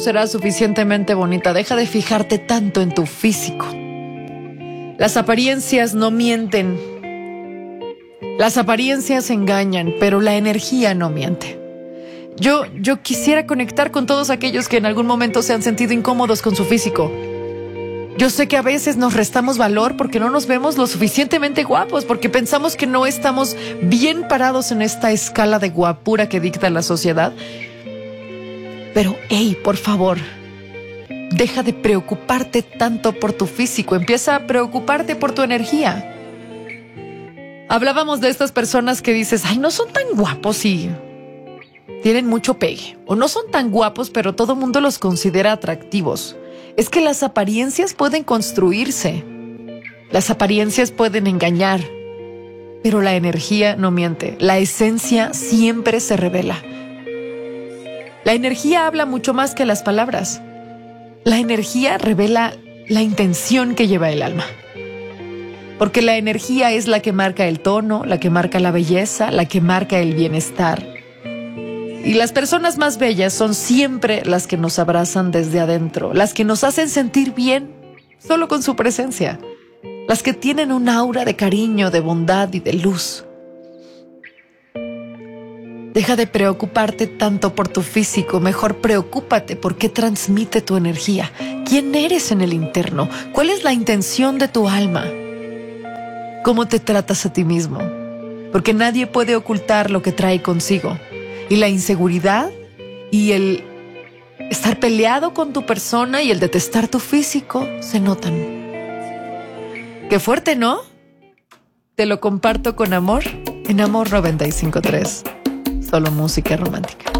serás suficientemente bonita. Deja de fijarte tanto en tu físico. Las apariencias no mienten. Las apariencias engañan, pero la energía no miente. Yo quisiera conectar con todos aquellos que en algún momento se han sentido incómodos con su físico. Yo sé que a veces nos restamos valor porque no nos vemos lo suficientemente guapos, porque pensamos que no estamos bien parados en esta escala de guapura que dicta la sociedad. Pero, hey, por favor, deja de preocuparte tanto por tu físico, empieza a preocuparte por tu energía. Hablábamos de estas personas que dices, ay, no son tan guapos y tienen mucho pegue, o no son tan guapos, pero todo el mundo los considera atractivos. Es que las apariencias pueden construirse, las apariencias pueden engañar, pero la energía no miente, la esencia siempre se revela. La energía habla mucho más que las palabras. La energía revela la intención que lleva el alma. Porque la energía es la que marca el tono, la que marca la belleza, la que marca el bienestar. Y las personas más bellas son siempre las que nos abrazan desde adentro, las que nos hacen sentir bien solo con su presencia, las que tienen un aura de cariño, de bondad y de luz. Deja de preocuparte tanto por tu físico, mejor preocúpate por qué transmite tu energía. ¿Quién eres en el interno? ¿Cuál es la intención de tu alma? ¿Cómo te tratas a ti mismo? Porque nadie puede ocultar lo que trae consigo. Y la inseguridad y el estar peleado con tu persona y el detestar tu físico se notan. Qué fuerte, ¿no? Te lo comparto con amor en Amor 95.3. Solo música romántica.